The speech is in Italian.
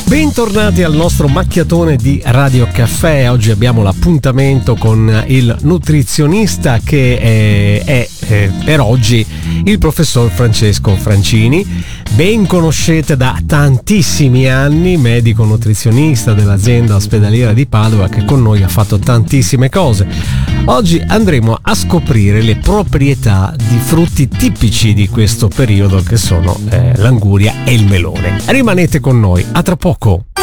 Bentornati al nostro macchiatone di Radio Caffè. Oggi abbiamo l'appuntamento con il nutrizionista che è per oggi il professor Francesco Francini. Ben conoscete da tantissimi anni, medico nutrizionista dell'azienda ospedaliera di Padova, che con noi ha fatto tantissime cose. Oggi andremo a scoprire le proprietà di frutti tipici di questo periodo, che sono l'anguria e il melone. Rimanete con noi, a tra poco.